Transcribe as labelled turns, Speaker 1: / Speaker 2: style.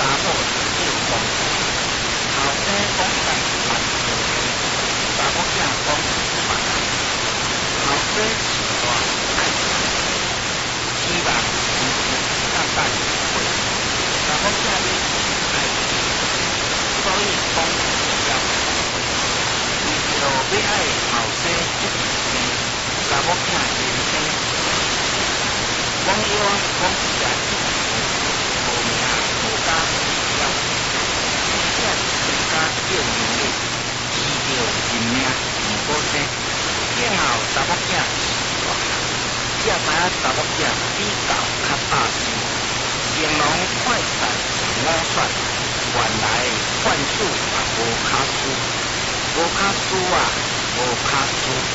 Speaker 1: 某就讲，后生讲干蛮多，查某囝讲蛮难，后生时代爱干，希望当代会，查某囝你爱干，所以讲要为着要爱后生一时间，查某囝人生。讲以往讲起来，无名无家了，真正是家叫能力，需要人命唔好生。以后查某囝是大汉，才知影查某囝比较较大心，形容快餐是我选，原来惯子也无卡输，无卡输啊，无卡输。